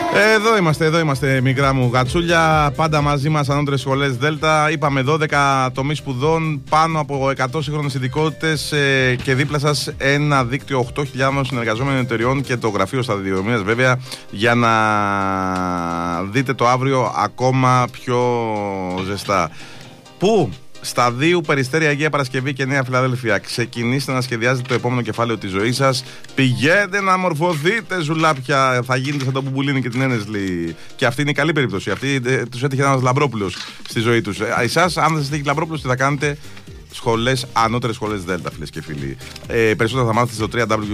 Εδώ είμαστε, μικρά μου γατσούλια. Πάντα μαζί μας, ανώτερες σχολές Δέλτα. Είπαμε 12 τομείς σπουδών, πάνω από 100 σύγχρονες ειδικότητες και δίπλα σας ένα δίκτυο 8.000 συνεργαζόμενων εταιριών και το γραφείο σταδιοδρομίας, βέβαια, για να δείτε το αύριο ακόμα πιο ζεστά. Πού? Σταδίου, Περιστέρι, Αγία Παρασκευή και Νέα Φιλαδέλφια. Ξεκινήστε να σχεδιάζετε το επόμενο κεφάλαιο της ζωής σας. Πηγαίνετε να μορφωθείτε, ζουλάπια. Θα γίνετε σαν το Μπουμπουλίνι και την Ένεσλη. Και αυτή είναι η καλή περίπτωση. Αυτή τους έτυχε ένας Λαμπρόπουλος στη ζωή τους. Εσάς, αν δεν σας έτυχε Λαμπρόπουλος, τι θα κάνετε? Σχολές, ανώτερες σχολές Δέλτα, φίλες και φίλοι. Περισσότερα θα μάθετε στο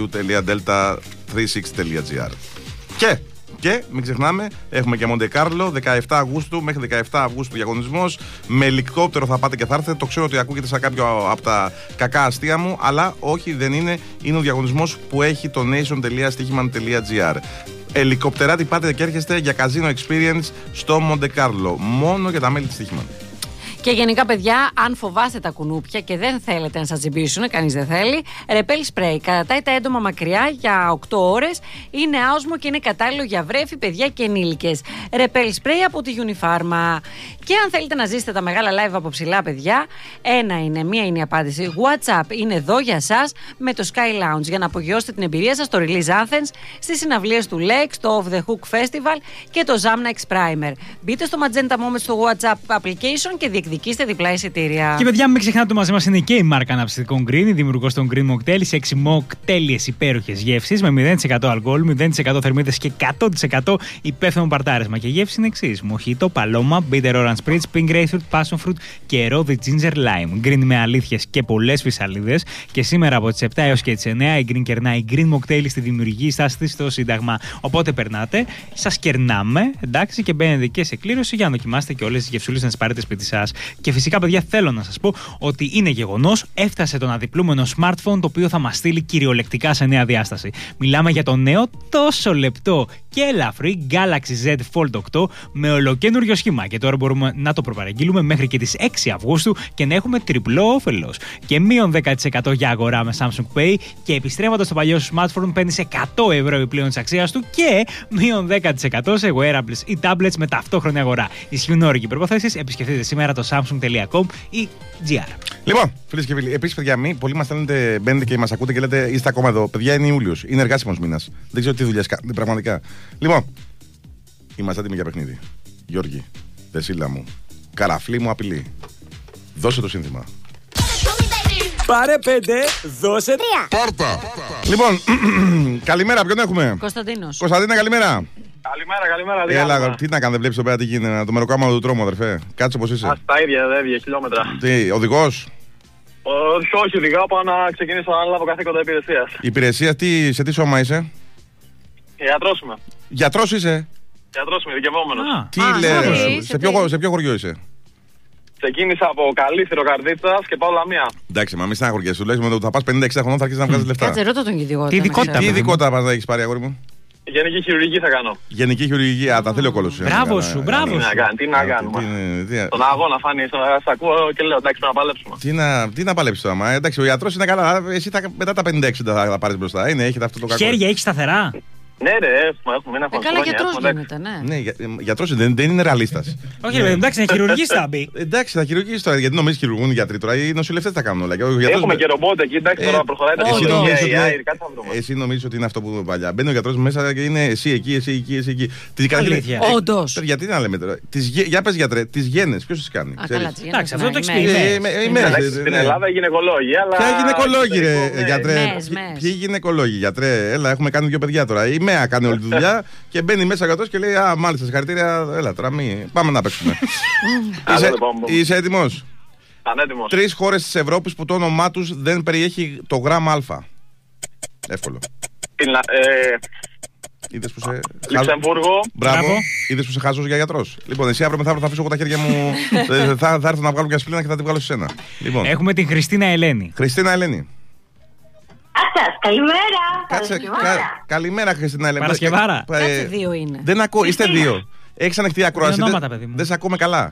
www.delta360.gr. Και μην ξεχνάμε, έχουμε και Μοντε Κάρλο 17 Αυγούστου μέχρι 17 Αυγούστου διαγωνισμός. Με ελικόπτερο θα πάτε και θα έρθετε. Το ξέρω ότι ακούγεται σαν κάποιο από τα κακά αστεία μου, αλλά όχι, δεν είναι. Είναι ο διαγωνισμός που έχει το nation.stichiman.gr. Ελικοπτεράτη πάτε και έρχεστε για Casino Experience στο Μοντε Κάρλο. Μόνο για τα μέλη της Στίχημαν. Και γενικά, παιδιά, αν φοβάστε τα κουνούπια και δεν θέλετε να σας τσιμπήσουν, κανείς δεν θέλει, Repel Spray κατατάει τα έντομα μακριά για 8 ώρες. Είναι άοσμο και είναι κατάλληλο για βρέφη, παιδιά και ενήλικες. Repel Spray από τη Unifarma. Και αν θέλετε να ζήσετε τα μεγάλα live από ψηλά, παιδιά, μία είναι η απάντηση. WhatsApp είναι εδώ για σας με το Sky Lounge για να απογειώσετε την εμπειρία σας στο Release Athens, στις συναυλίες του Lex, το Off the Hook Festival και το Zamna X Primer. Μπείτε στο Magenta Moment στο WhatsApp application και διεκδικήστε διπλά εισιτήρια. Και παιδιά, μην ξεχνάτε, μαζί μας είναι και η μάρκα αναψυκτικών Green, η δημιουργός των Green Mocktail, σε 6 μοκτέλειες υπέροχες γεύσεις με 0% αλκοόλ, 0% θερμίδες και 100% υπεύθυνο παρτάρισμα. Και γεύση είναι εξής: μοχίτο, παλώμα, bitter orange spritz, pink grapefruit, passion fruit και ρόδι ginger lime. Green με αλήθειες και πολλές φυσαλίδες. Και σήμερα από τις 7 έως και τις 9 η Green κερνάει Green Mocktail στη δημιουργική στάση της στο Σύνταγμα. Οπότε περνάτε, σας κερνάμε, εντάξει, και μπαίνετε και σε κλήρωση για να δοκιμάσετε και όλες τις γευσούλες να τις πάρετε σπίτι σας. Και φυσικά, παιδιά, θέλω να σας πω ότι είναι γεγονός, έφτασε το αναδιπλούμενο smartphone, το οποίο θα μας στείλει κυριολεκτικά σε νέα διάσταση. Μιλάμε για το νέο, τόσο λεπτό και ελαφρύ Galaxy Z Fold 8 με ολοκένουργιο σχήμα. Και τώρα μπορούμε να το προπαραγγείλουμε μέχρι και τις 6 Αυγούστου και να έχουμε τριπλό όφελος. Και μείον 10% για αγορά με Samsung Pay. Και επιστρέφοντας το παλιό σου smartphone, παίρνεις 100 ευρώ επιπλέον της αξίας του και μείον 10% σε wearables ή tablets με ταυτόχρονη αγορά. Ισχύουν όροι και προϋποθέσεις. Επισκεφτείτε σήμερα το samsung.com ή gr. Λοιπόν, φίλες και φίλοι, επίσης, παιδιά, πολλοί μας στέλνετε, μπαίνετε και μας ακούτε και λέτε είστε ακόμα εδώ. Παιδιά, είναι Ιούλιος, είναι εργάσιμος μήνας. Δεν ξέρω τι δουλειές κάνετε, πραγματικά. Λοιπόν, είμαστε έτοιμοι για παιχνίδι. Γιώργη, Δεσίλα μου, καραφλή μου απειλή. Δώσε το σύνθημα. Πάρε 5, δώσε 3. Πάρτα. Λοιπόν, καλημέρα, ποιον έχουμε? Κωνσταντίνος. Κωνσταντίνα, καλημέρα. Καλημέρα. Έλα, τι να κάνετε, βλέπεις εδώ πέρα τι γίνεται, το μεροκάμα του τρόμου, αδερφέ. Κάτσε πως είσαι. Τα ίδια, δεν έβγαινε χιλιόμετρα. Τι, οδηγός? Όχι, οδηγάω, πάω να ξεκινήσω να αναλάβω καθήκοντα υπηρεσίας. Υπηρεσία, σε τι σώμα είσαι? Γιατρός είμαι. Γιατρός είσαι? Γιατρός είμαι, ειδικευόμενος. Τι λες, σε ποιο χωριό είσαι? Ξεκίνησα από Καλύθυρο Καρδίτσας και πάω Λαμία. Εντάξει, μα μη στεναχωριέσαι, του λέμε ότι θα πας 50-60 χρονών θα αρχίσεις να βγάζεις λεφτά. Κάτσε, ρώτα τον ειδικότητα. Τι ειδικότητα πας να έχεις πάρει, αγόρι μου? Γενική χειρουργική θα κάνω. Γενική χειρουργική, τα θέλει ο κόλος. Μπράβο σου, μπράβο σου. Τι να κάνουμε. Τον αγώνα φάνη, σ' ακούω και λέω εντάξει, πρέπει να παλέψουμε. Τι να παλέψεις τώρα, εντάξει, ο ιατρός είναι καλά, εσύ μετά τα 50-60 θα πάρεις μπροστά. Έχετε αυτό το κακό. Χέρια έχει σταθερά. Ναι, έχουμε ένα καλά, γιατρός γίνεται, ναι. Ναι, γιατρός δεν είναι ρεαλίστας. Όχι, εντάξει, να χειρουργείς θα μπει. Εντάξει, θα χειρουργείς τώρα, γιατί νομίζεις χειρουργούν οι γιατροί τώρα, οι νοσηλευτές τα κάνουν όλα. Έχουμε και ρομπότ εκεί, εντάξει, τώρα προχωράει τα Εσύ νομίζεις ότι είναι αυτό που είπαμε παλιά. Μπαίνει ο γιατρός μέσα και είναι εσύ εκεί, εσύ εκεί. Όντως. Γιατί να λέμε τώρα. Για πες γιατρέ, τις γένες, ποιος τις κάνει? Εντάξει, αυτό το εξυπηρετεί. Στην Ελλάδα γυναικολόγοι, αλλά. Ποια γυναικολόγοι, ρε γιατρέ? Ποιοι γυναικολόγοι, γιατρέ? Έλα, έχουμε κάνει 2 παιδιά τώρα. Η ΜΕΑ κάνει όλη τη δουλειά και μπαίνει μέσα ο γιατρός και λέει α, μάλιστα, συγχαρητήρια. Έλα, τραμμή. Πάμε να παίξουμε. Είσαι έτοιμος? Ανέτοιμος. 3 χώρες της Ευρώπης που το όνομά τους δεν περιέχει το γράμμα Α. Εύκολο. Είδες που σε. Λουξεμβούργο. Μπράβο. Είδες που σε χάζος για γιατρός. Λοιπόν, εσύ αύριο μεθαύριο θα αφήσω εγώ τα χέρια μου. Θα έρθω να βγάλω μια σπλήνα και θα τη βγάλω σε σένα. Λοιπόν. Έχουμε την Χριστίνα Ελένη. Χριστίνα Ελένη. Καλημέρα. Καλημέρα, Χριστίνα Ελένη. Παρασκευάρα. Κάτσε 2 είναι. Δεν ακούω, είστε 2. Έχεις ανοιχτή ακρόαση. Δεν σε ακούμε καλά.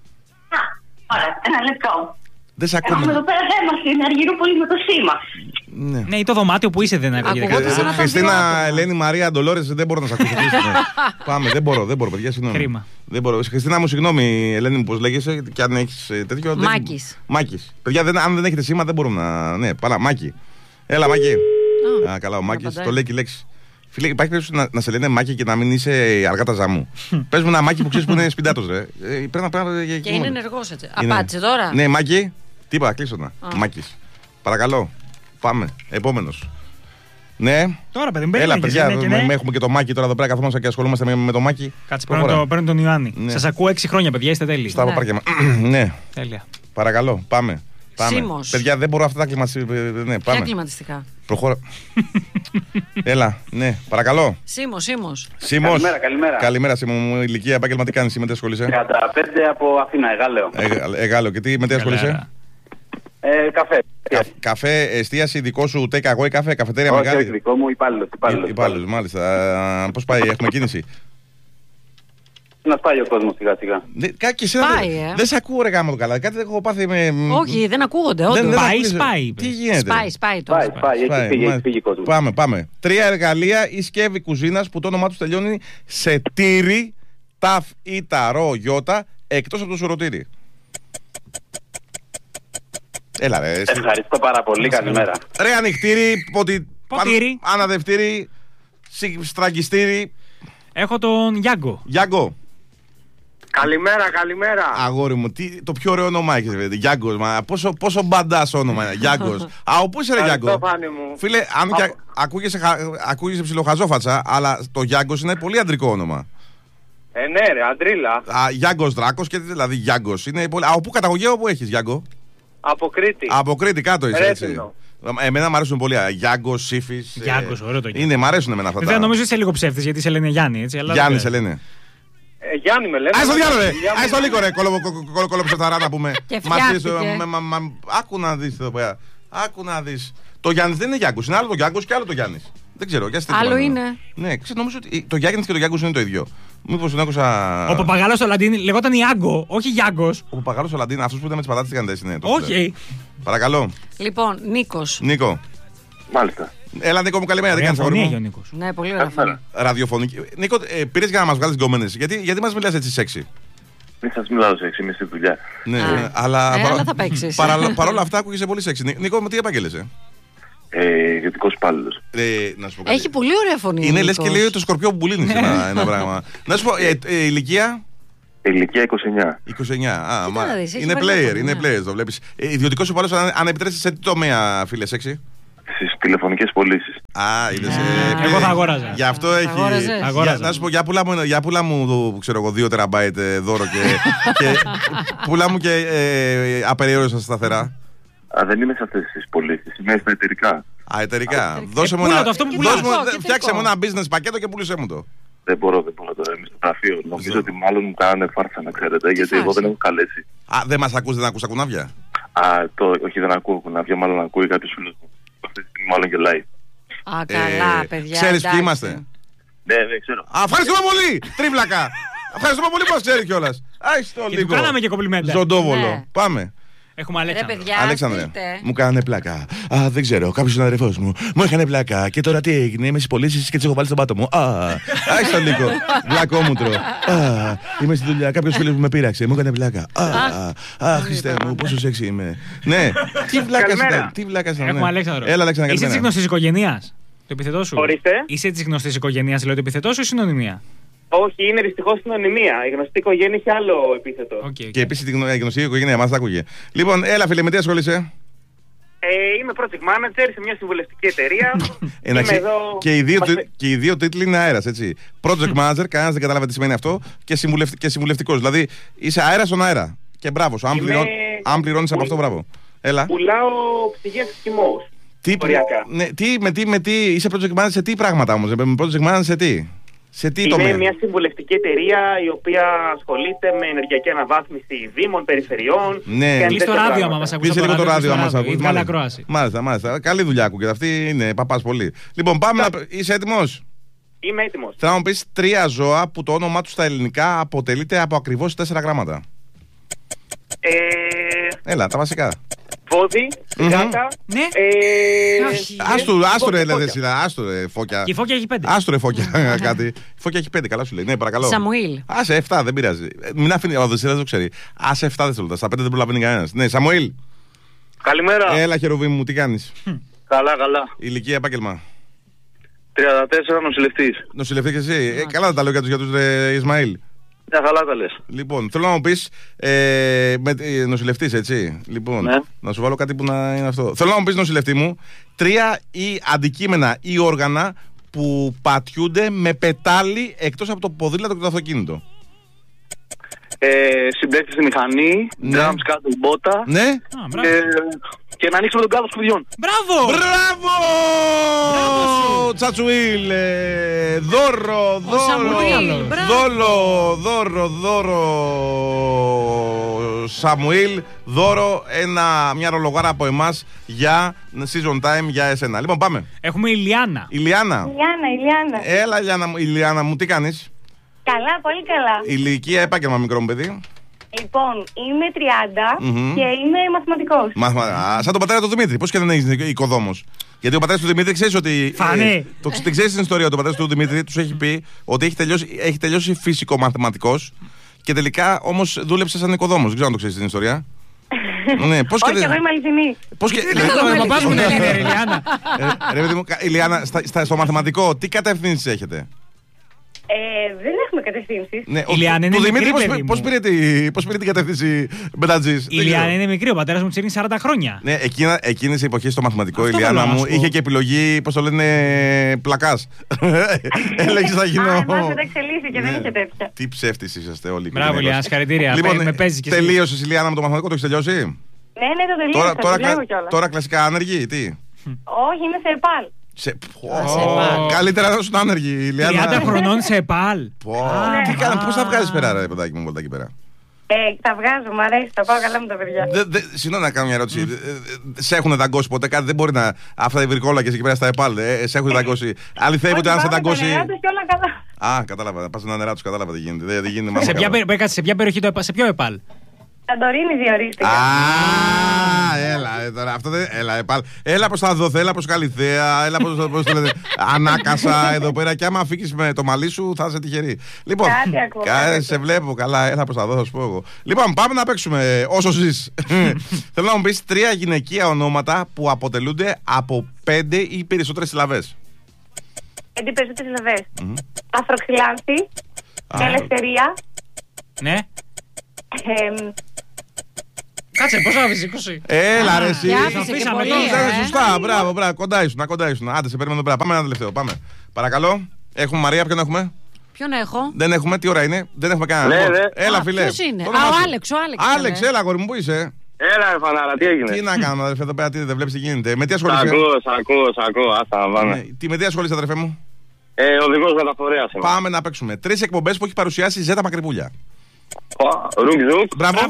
Ωραία, ένα λεπτό. Δεν σε ακούμε. Έχουμε εδώ πέρα θέμα στην Αργυρούπολη με το σήμα. Ναι, ή το δωμάτιο που είσαι δεν ακούγεται. Χριστίνα Ελένη Μαρία Αντολόρες, δεν μπορώ να σε ακούσω. Πάμε, δεν μπορώ, παιδιά, συγγνώμη. Κρίμα. Δεν μπορώ. Χριστίνα μου, συγγνώμη, Ελένη μου, πώς λέγεσαι, και αν έχεις τέτοιο. Μάκης. Παιδιά, αν δεν έχετε σήμα, δεν μπορούμε να. Ναι, πάρα, Μάκη. Έλα, Μάκη. Α, καλά, ο Μάκης, το λέει και η λέξη. Φίλε, υπάρχει περίπτωση να σε λένε Μάκη και να μην είσαι αργά τα ζάμου. Πες μου ένα Μάκη που ξέρεις που είναι σπιντάτος, ρε. Και είναι ενεργός έτσι. Απάντησε τώρα. Ναι, Μάκη. Τι είπα, κλείσω να. Μάκης. Παρακαλώ. Πάμε. Επόμενος. Ναι. Τώρα, παιδί, έλα, παιδιά, έχουμε και το Μάκη τώρα εδώ πέρα. Καθόμαστε και ασχολούμαστε με το Μάκη. Κάτσε, παίρνω τον Ιωάννη. Ναι. Σας ακούω 6 χρόνια, παιδιά, είστε τέλειοι. Στα παπάρια. Ναι. Τέλεια. Παρακαλώ, πάμε. Σίμος. Παιδιά, δεν μπορώ αυτά τα κλιματιστικά. Ναι, πάμε. Κλιματιστικά. Προχώρα. Έλα, ναι, παρακαλώ. Σίμος. Καλημέρα, Σίμω μου. Ηλικία, επάγγελμα, τι κάνεις, με τι ασχολείσαι? 35 από Αθήνα, Εγάλεο. Και τι, με τι ασχολείσαι? Καφέ. Καφέ, εστίαση δικό σου, take away καφέ, καφετέρια μεγάλη? Όχι, δικό μου, υπάλληλος. Μάλιστα. Πώς πάει, έχουμε κίνηση? Να σπάει ο κόσμος σιγά-σιγά. Δεν σε ακούω, ρε γάμο το καλά. Κάτι έχω πάθει με. Όχι, δεν ακούγονται. Σπάει. Τι γίνεται? Σπάει τώρα. Έχει φύγει κόσμο. Πάμε. 3 εργαλεία ή σκεύη κουζίνας που το όνομά του τελειώνει σε τύρι, ταφ ή ταρό, γιώτα, εκτός από το σουρωτήρι. Έλα, ρε. Ευχαριστώ πάρα πολύ. Καλημέρα. Ρε, ανοιχτήρι, ποτήρι, αναδευτήρι, στραγγιστήρι. Έχω τον Γιάγκο. Καλημέρα. Αγόρι μου, το πιο ωραίο όνομα έχεις, βέβαια. Γιάγκος, πόσο μπαντάς όνομα είναι. Γιάγκος. Πού είσαι, ρε Γιάγκο? Φίλε, αν και ακούγεσαι ψιλοχαζόφατσα, αλλά το Γιάγκος είναι πολύ αντρικό όνομα. Ναι, ρε, αντρίλα. Γιάγκος Δράκος, και δηλαδή Γιάγκος. Από πού καταγωγή, όπου έχεις, Γιάγκο? Από Κρήτη. Κάτω είσαι, έτσι. Εμένα μου αρέσουν πολύ. Γιάγκος, Σύφης. Γιάγκος, ωραίο το Γιάγκος. Μ' αρέσουν εμένα αυτά. Βέβαια, νομίζω είσαι λίγο ψεύτης, γιατί σε λένε Γιάννη, έτσι. Γιάννη σε λένε. Γιάννη με λένε. Ας το διάλογο, ρε! Ας το λίγο, ρε! Κολοψευταρά να πούμε. Άκου να δεις εδώ πέρα. Άκου να δεις. Το Γιάννης δεν είναι Γιάγκος. Είναι άλλο το Γιάγκος και άλλο το Γιάννης. Δεν ξέρω. Άλλο είναι. Ναι, νομίζω ότι το Γιάννης και το Γιάγκος είναι το ίδιο. Μήπως τον άκουσα. Ο Παπαγάλος ο Λαντίν λεγόταν Ιάγκο, όχι Γιάγκος. Ο Παπαγάλος ο Λαντίν, αυτός που ήταν με τις πατάτες τηγανιτές είναι. Όχι. Παρακαλώ. Λοιπόν, Νίκος. Νίκο. Μάλιστα. Έλα, Νίκο μου, καλημέρα. Τι κάνεις, αγόρι μου? Ναι, πολύ ωραία φωνή. Ραδιοφωνική. Νίκο, πήρες για να μας βγάλεις γκόμενες. Γιατί μας μιλάς έτσι σεξι? Δεν σας μιλάω σεξι, είμαι στη δουλειά. Ναι, αλλά θα παίξεις. παρόλα αυτά ακούγεσαι πολύ σεξι. Νίκο, με τι επάγγελεσαι? Ιδιωτικός υπάλληλος. Να σου πω κάτι. Έχει πολύ ωραία φωνή. Είναι λες και λέει το σκορπιό που πουλίνεις ένα πράγμα. Να σου πω, ηλικία? Ηλικία 29. 29. Είναι player, το βλέπεις. Ιδιωτικός υπάλληλος, αν επιτρέψεις, σε τι τομέα, φίλε, σεξι? Στις τηλεφωνικές πωλήσεις. Είδες. Εγώ θα αγόραζα. Γι' αυτό έχει. Να σου πω, για πουλά μου, ξέρω εγώ, 2 τεραμπάιτ δώρο και πουλά μου και απεριόριστα σταθερά. Δεν είμαι σε αυτές τις πωλήσεις, είμαι στα εταιρικά. Εταιρικά. Δώσε μου φτιάξε μου ένα business πακέτο και πούλησέ μου το. Δεν μπορώ τώρα, είμαι στο γραφείο. Νομίζω ότι μάλλον μου κάνανε φάρσα, να ξέρετε, γιατί εγώ δεν έχω καλέσει. Δεν μας ακούς, δεν ακούς τα κουνάβια? Όχι, δεν ακούω κουνάβια, μάλλον ακούει κάποιος φίλος μου. Αυτή τη στιγμή μάλλον γελάει. Καλά, παιδιά. Ξέρεις ποιοι είμαστε? Ναι, δεν ξέρω. Ευχαριστούμε πολύ, τρίβλακα. Ευχαριστούμε πολύ που μας ξέρει κιόλας. Και του κάναμε και κομπλιμέντα. Ζωντόβολο. Πάμε. Έχουμε Αλέξανδρο. Αλέξανδρε, μου κάνανε πλάκα. Δεν ξέρω, κάποιος συναδελφός μου μου έκανε πλάκα. Και τώρα τι έγινε? Είμαι στις πωλήσεις και τις έχω βάλει στον πάτο μου. Άχι λίγο. Βλακόμουτρο. Είμαι στη δουλειά. Κάποιος φίλος μου με πείραξε. Μου έκανε πλάκα. Χριστέ μου, πόσο σεξι είμαι. Ναι, τι βλάκα ήταν. Έχουμε Αλέξανδρο. Έλα, Αλέξανδρο. Είσαι της γνωστής οικογένειας? Το επιθετό σου. Ορίστε. Είσαι της γνωστής οικογένειας, λέω, το επιθετό σου ή συνωνυμία? Όχι, είναι δυστυχώς συνωνυμία. Η γνωστή οικογένεια έχει άλλο επίθετο. Και επίσης η γνωστή οικογένεια μας τα άκουγε. Λοιπόν, έλα φίλε, με τι ασχολείσαι? Είμαι project manager σε μια συμβουλευτική εταιρεία. Είμαι εδώ... Και οι δύο τίτλοι είναι αέρας, έτσι. Project manager, κανένας δεν κατάλαβε τι σημαίνει αυτό, και συμβουλευτικός. Δηλαδή είσαι αέρα στον αέρα. Και μπράβο σου, αν πληρώνεις από αυτό, μπράβο. Έλα. Πουλάω ψυγεία χυμός. Με τι είσαι project manager σε τι πράγματα όμως? Με project manager σε τι? Είναι μια συμβουλευτική εταιρεία η οποία ασχολείται με ενεργειακή αναβάθμιση δήμων, περιφερειών. Ναι, κλείς το ράδιο άμα μας ακούσει. Κλείς λίγο το ράδιο άμα μας ακούσει. Μάλιστα. Καλή δουλειά ακούγεται αυτή, είναι παπάς πολύ. Λοιπόν, πάμε. Είσαι έτοιμος? Είμαι έτοιμος. Θα μου πεις 3 ζώα που το όνομά τους στα ελληνικά αποτελείται από ακριβώς 4 γράμματα. Έλα, τα βασικά. πόδι, γάτα. Ναι. Άστο ρε, άστο ρε, Φώκια. Και η Φώκια έχει 5. Άστο ρε, Φώκια. Κάτι. Η Φώκια έχει 5, καλά σου λέει. Ναι, παρακαλώ. Σαμουήλ. Άσε 7, δεν πειράζει. Μην αφήνει, ο Δεσίλας δεν το ξέρει. Άσε 7 δευτερόλεπτα. Στα 5 δεν προλαβαίνει κανένας. Ναι, Σαμουήλ. Καλημέρα. Έλα, Χερουβίμ μου, τι κάνεις? Καλά. Ηλικία, επάγγελμα. 34, νοσηλευτής. Νοσηλευτή και εσύ. Καλά δεν τα λέω για τους Ισμαήλ. Μια καλά τα λες. Λοιπόν, θέλω να μου πεις. Νοσηλευτής, έτσι. Λοιπόν, ναι. Να σου βάλω κάτι που να είναι αυτό. Θέλω να μου πεις, νοσηλευτή μου, 3 ή αντικείμενα ή όργανα που πατιούνται με πετάλι εκτός από το ποδήλατο και το αυτοκίνητο. Συμπλέκτη στη μηχανή, Ναι. drums κάτω μπότα. Ναι. Και να ανοίξουμε τον κάδο σκουδιών. Μπράβο! Τσατσουήλ! Δώρο! Σαμουήλ, δώρο μια ρολογάρα από εμάς για season time για εσένα. Λοιπόν, πάμε. Έχουμε Ηλιάνα. Ηλιάνα. Έλα, Ηλιάνα μου, τι κάνεις? Καλά, πολύ καλά. Ηλικία, επάγγελμα, μικρό μου παιδί. Λοιπόν, είμαι 30 και είμαι μαθηματικός. Σαν τον πατέρα του Δημήτρη. Πώς και δεν έχεις οικοδόμος? Γιατί ο πατέρας του Δημήτρη ξέρεις ότι. Φανή. Την ξέρεις την ιστορία. Ο πατέρας του Δημήτρη τους έχει πει ότι έχει τελειώσει φυσικό-μαθηματικός και τελικά όμως δούλεψε σαν οικοδόμος. Δεν ξέρω αν το ξέρεις την ιστορία. Ναι, πώς Όχι, εγώ είμαι αληθινή. Πώς και. Ο παπάς μου είναι Ηλιάνα. Ρε παιδί μου, Ηλιάνα, στο μαθηματικό, τι κατευθύνσεις έχετε? Δεν έχουμε κατευθύνσεις. Ναι, Ηλιάνα είναι του μικρή, Δημήτρη παιδί πώς πήρε την κατεύθυνση Μπετατζής? Η Ηλιάνα είναι μικρή, ο πατέρας μου της είναι 40 χρόνια. Ναι, εκείνες οι εποχές στο μαθηματικό, η Αυτό Ηλιάνα θέλω να μου σου πω. είχε και επιλογή, πώς το λένε, πλακάς. Έλεγες θα γίνω. Εμάς μετά εξελίχθηκε, δεν είχε τέτοια. Τι ψεύτης είσαστε όλοι. Μπράβο, Ηλιάνα, συγχαρητήρια. Με παίζεις κι εσύ. Τελείωσες, Ηλιάνα, με το μαθηματικό, το έχεις τελειώσει? Ναι, το τελείωσα. Τώρα κλασικά άνεργη, τι? Όχι, είμαι σε ΕΠΑΛ. Καλύτερα να σου άνεργη, Ηλιάνα. 30 χρονών σε ΕΠΑΛ. Τι κάνει, πώς θα βγάζεις πέρα, ρε παιδάκι μου, εκεί πέρα? Τα βγάζω, μου αρέσει, τα πάω καλά με τα παιδιά. Συγγνώμη να κάνω μια ερώτηση. Σε έχουν δαγκώσει ποτέ κάτι? Δεν μπορεί να. Αυτά οι βρικόλακες εκεί πέρα στα ΕΠΑΛ, σε έχουν δαγκώσει? Αληθεύει ότι αν σε δαγκώσει. Α, κατάλαβα. Πα ένα νερά του, κατάλαβα τι γίνεται. Δεν γίνεται. Σε ποια περιοχή το ΕΠΑΛ, σε ποιο ΕΠΑΛ? Σαντορίνη διορίστηκα. Έλα, τώρα αυτό δεν. Έλα, ΕΠΑΛ. Έλα προς τα Δοθέ, έλα προς Καλυθέα, έλα προς το λέτε. Ανάκασα εδώ πέρα. Και άμα φύγεις με το μαλλί σου, θα είσαι τυχερή. Λοιπόν, σε βλέπω καλά, έλα προς τα Δοθέ, θα σου πω εγώ. Λοιπόν, πάμε να παίξουμε όσο ζεις. Θέλω να μου πεις 3 γυναικεία ονόματα που αποτελούνται από 5 ή περισσότερες συλλαβές. 5 περισσότερες συλλαβές. Αφροξυλάνθη, Ελευθερία. Ναι. Κάτσε, πώς άφησε 20? Έλα ρε εσύ. Σωστά, μπράβο, κοντά ήσουν. Άντε, σε περιμένω πέρα. Πάμε ένα τελευταίο, πάμε. Παρακαλώ. Έχουμε Μαρία, ποιον έχουμε? Ποιον έχω? Δεν έχουμε, τι ώρα είναι? Δεν έχουμε κανένα. Έλα, φιλέ. Ποιος είναι? Ο Άλεξ. Άλεξ, έλα, αγόρι μου, πού είσαι? Έλα, ρε φανάρα, τι έγινε? Τι να κάνουμε, αδερφέ, εδώ πέρα, δεν βλέπεις τι γίνεται? Με τι ασχολείσαι? Ακούω, άστα να πάμε. Με τι ασχολείσαι, αδερφέ μου? Οδηγός μεταφορέας είμαι. Πάμε να παίξουμε 3 εκπομπές που έχει παρουσιάσει η Ζέτα Μακρυπούλια. Ρουκζουκ. Μπράβο.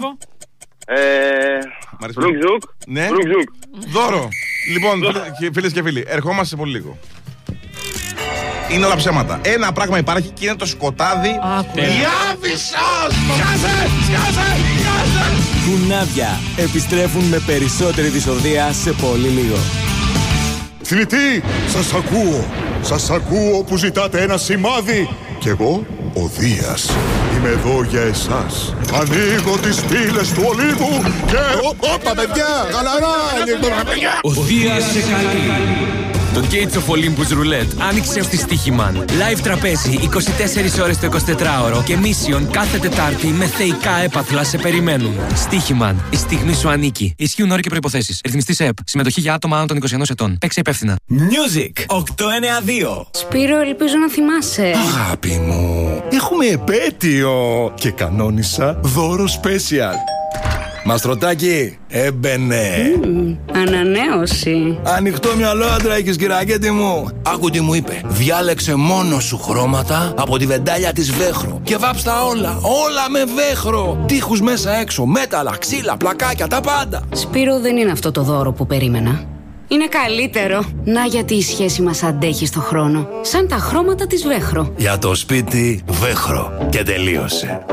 Ρουκζουκ. Ναι. Δώρο. Λοιπόν, φίλες και φίλοι, ερχόμαστε σε πολύ λίγο. Είναι όλα ψέματα. Ένα πράγμα υπάρχει και είναι το σκοτάδι. Η Άβυσσος! Σκάσε! Κουνάβια επιστρέφουν με περισσότερη δυσοδεία σε πολύ λίγο. Θνητοί, σας ακούω που ζητάτε ένα σημάδι. Κι εγώ, ο Δίας, είμαι εδώ για εσάς. Ανοίγω τις πύλες του ολίγου και... Όπα παιδιά, χαλαρά! Ο Δίας σε καλεί. Το Gates of Olympus Roulette άνοιξε ως τη Στοίχημαν. Live τραπέζι 24 ώρες το 24ωρο και Mission κάθε Τετάρτη με θεϊκά έπαθλα σε περιμένουν. Στοίχημαν. Η στιγμή σου ανήκει. Ισχύουν όροι και προϋποθέσεις. Ρυθμιστής ΕΠ. Συμμετοχή για άτομα άνω των 21 ετών. Παίξε υπεύθυνα. Music 892. Σπύρο, ελπίζω να θυμάσαι. Αγάπη μου, έχουμε επέτειο και κανόνισα δώρο special. Μαστρωτάκι, έμπαινε. Ανανέωση. Ανοιχτό μυαλό άντρα έχεις, κυρακέτη μου. Άκου τι μου είπε. Διάλεξε μόνο σου χρώματα από τη βεντάλια της Βέχρο και βάψτα όλα με Βέχρο. Τείχους μέσα έξω, μέταλλα, ξύλα, πλακάκια, τα πάντα. Σπύρο, δεν είναι αυτό το δώρο που περίμενα. Είναι καλύτερο. Να γιατί η σχέση μας αντέχει στο χρόνο. Σαν τα χρώματα της Βέχρο. Για το σπίτι Βέχρο. Και τελείωσε.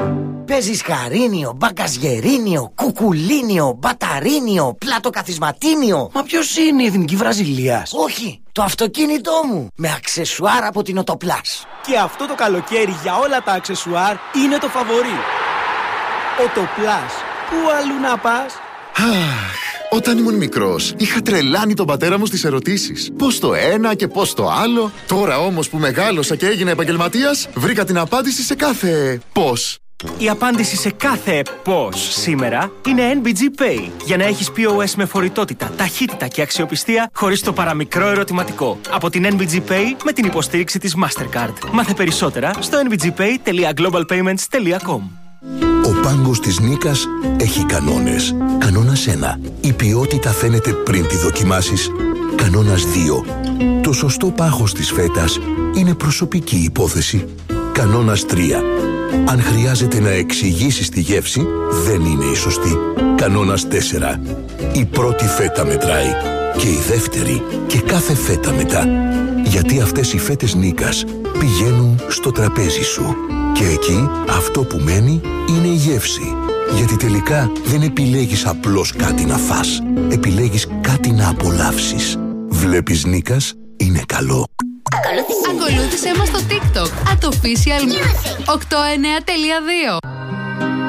Παίζεις χαρίνιο, μπαγκαζιερίνιο, κουκουλίνιο, μπαταρίνιο, πλατοκαθισματίνιο. Μα ποιος είναι η Εθνική Βραζιλίας? Όχι, το αυτοκίνητό μου, με αξεσουάρ από την Οτοπλάς. Και αυτό το καλοκαίρι για όλα τα αξεσουάρ είναι το φαβορί. Οτοπλάς, πού αλλού να πας? Όταν ήμουν μικρός, είχα τρελάνει τον πατέρα μου στις ερωτήσεις. Πώς το ένα και πώς το άλλο. Τώρα όμως που μεγάλωσα και έγινα επαγγελματίας, βρήκα την απάντηση σε κάθε πώς. Η απάντηση σε κάθε πώς σήμερα είναι NBG Pay. Για να έχεις POS με φορητότητα, ταχύτητα και αξιοπιστία χωρίς το παραμικρό ερωτηματικό. Από την NBG Pay με την υποστήριξη της Mastercard. Μάθε περισσότερα στο nbgpay.globalpayments.com. Ο πάγκος της Νίκας έχει κανόνες. Κανόνας 1. Η ποιότητα φαίνεται πριν τη δοκιμάσεις. Κανόνας 2. Το σωστό πάχος της φέτας είναι προσωπική υπόθεση. Κανόνας 3. Αν χρειάζεται να εξηγήσεις τη γεύση, δεν είναι η σωστή. Κανόνας 4. Η πρώτη φέτα μετράει. Και η δεύτερη και κάθε φέτα μετά. Γιατί αυτές οι φέτες Νίκας πηγαίνουν στο τραπέζι σου. Και εκεί αυτό που μένει είναι η γεύση. Γιατί τελικά δεν επιλέγεις απλώς κάτι να φας. Επιλέγεις κάτι να απολαύσεις. Βλέπεις Νίκας, είναι καλό. Ακολούθησέ μας στο TikTok @official892.